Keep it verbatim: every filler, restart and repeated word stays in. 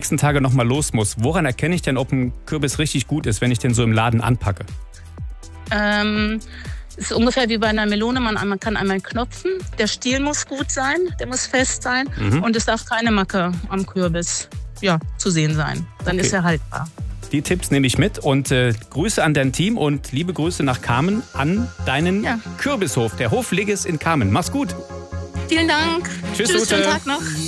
nächsten Tage noch mal los muss, woran erkenne ich denn, ob ein Kürbis richtig gut ist, wenn ich den so im Laden anpacke? Ähm, ist ungefähr wie bei einer Melone. Man, man kann einmal knopfen. Der Stiel muss gut sein, der muss fest sein. Mhm. Und es darf keine Macke am Kürbis ja, zu sehen sein. Dann okay. ist er haltbar. Die Tipps nehme ich mit und äh, Grüße an dein Team und liebe Grüße nach Kamen an deinen ja. Kürbishof, der Hof Ligges in Kamen. Mach's gut. Vielen Dank. Tschüss, Tschüss, Ute. schönen Tag noch.